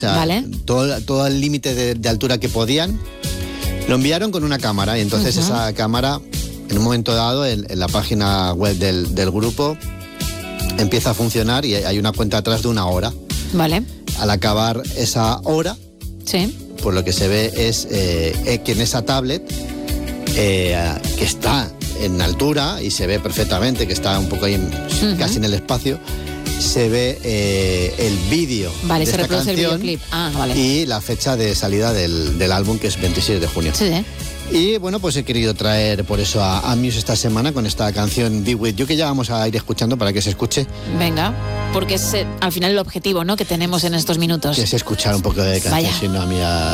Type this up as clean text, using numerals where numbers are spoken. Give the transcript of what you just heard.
sea, Vale. todo el límite de altura que podían. Lo enviaron con una cámara y entonces esa cámara, en un momento dado, en la página web del grupo, empieza a funcionar y hay una cuenta atrás de 1 hora. Vale. Al acabar esa hora, Sí. pues lo que se ve es que en esa tablet, que está en altura y se ve perfectamente, que está un poco ahí casi en el espacio, se ve el vídeo Vale, de se esta reproduce el canción videoclip. Ah, vale. y la fecha de salida del álbum, que es 26 de junio. Sí. Y bueno, pues he querido traer por eso a Muse esta semana con esta canción Be With You, que ya vamos a ir escuchando para que se escuche. Venga, porque es al final el objetivo, ¿no?, que tenemos en estos minutos. Que es escuchar un poco de canción, Vaya. si no, a mí